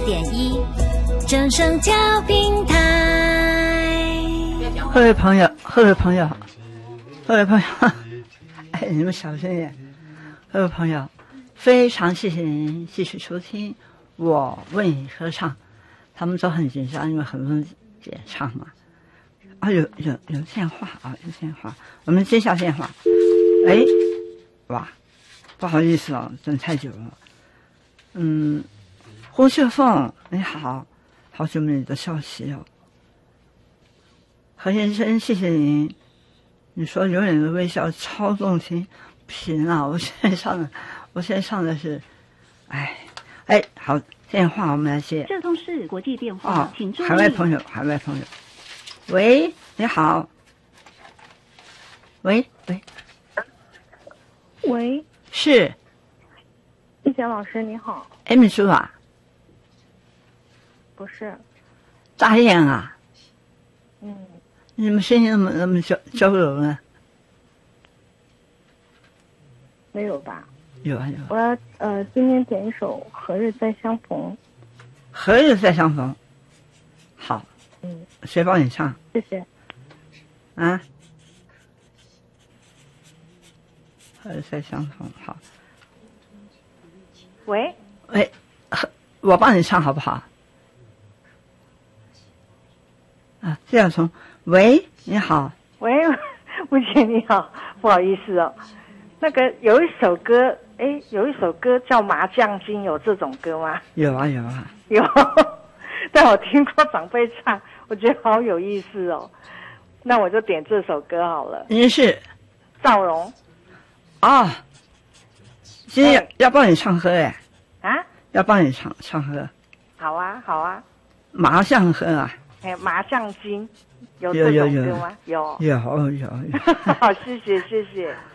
107.1正声调频台。 各位朋友，哎，你们小声一点。各位朋友，非常谢谢您继续收听我为你歌唱。他们都很紧张，因为很多人演唱嘛。啊，有电话啊，有电话，我们接下电话。哎，哇，不好意思哦，等太久了。胡秀凤，你好，好久没有你的消息哦。何先生，谢谢您。你说永远的微笑超动听，贫啊！我现在上的是，哎，好，电话我们来接。 这通是国际电话，请注意。 海外朋友，喂，你好。喂，是。 玉贤老师你好。 Amy 叔啊？ 不是。 大雁啊？你们声音那么娇柔呢？ 没有吧？ 有啊。 我要今天点一首《何日再相逢》。 何日再相逢？好。谁帮你唱？ 谢谢。 啊？何日再相逢？好。 喂， 我帮你唱好不好？啊，这样从喂，你好。 喂，吴姐你好，不好意思哦。那个有一首歌叫《麻将经》，有这种歌吗？ 有啊。 有，但我听过长辈唱，我觉得好有意思哦。那我就点这首歌好了。 您是赵荣啊？今天要帮你唱歌哎。 啊？ 要帮你唱歌。 好啊。 麻将歌啊？ 麻将经有这种歌吗？有。 有。 好，谢谢。